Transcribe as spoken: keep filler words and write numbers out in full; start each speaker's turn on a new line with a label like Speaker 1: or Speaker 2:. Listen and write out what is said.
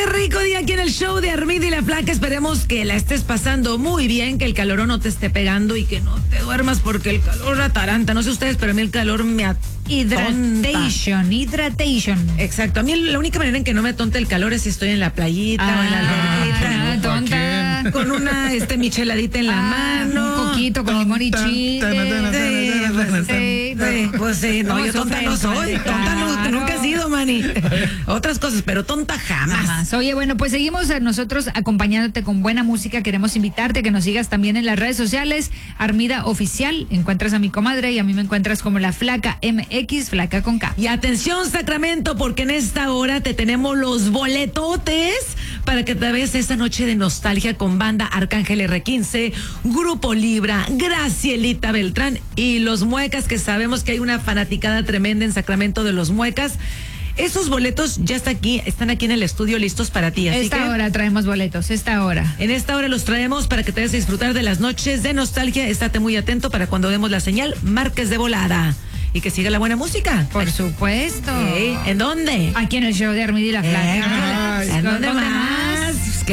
Speaker 1: rico día aquí en el show de Armida y la Flaca. Esperemos que la estés pasando muy bien, que el calor no te esté pegando y que no te duermas porque el calor ataranta. No sé ustedes, pero a mí el calor me atonta.
Speaker 2: Hydration, hydration.
Speaker 1: Exacto. A mí la única manera en que no me atonta el calor es si estoy en la playita
Speaker 2: ah,
Speaker 1: o en la alberguita.
Speaker 2: Ah, tonta.
Speaker 1: Con una este, micheladita en la
Speaker 2: ah,
Speaker 1: mano.
Speaker 2: Un coquito con limón y chile.
Speaker 1: Sí, sí, pues sí, no, yo tonta no soy. Tonta no, nunca he sido, mani. Otras cosas, pero tonta jamás.
Speaker 2: jamás. Oye, bueno, pues seguimos nosotros acompañándote con buena música. Queremos invitarte a que nos sigas también en las redes sociales. Armida Oficial. Encuentras a mi comadre y a mí me encuentras como la Flaca M X, Flaca con K.
Speaker 1: Y atención, Sacramento, porque en esta hora te tenemos los boletotes para que te veas esta noche de nostalgia con banda Arcángel R quince, Grupo Libra, Gracielita Beltrán y los Muecas, que sabemos que hay una fanaticada tremenda en Sacramento de los Muecas. Esos boletos ya está aquí, están aquí en el estudio listos para ti. Así
Speaker 2: esta
Speaker 1: que
Speaker 2: hora traemos boletos, esta hora.
Speaker 1: En esta hora los traemos para que te des a disfrutar de las noches de nostalgia. Estate muy atento para cuando demos la señal, marques de volada. Y que siga la buena música.
Speaker 2: Por supuesto.
Speaker 1: ¿En dónde?
Speaker 2: Aquí en el show de Armida y la Flaca.
Speaker 1: ¿En dónde más?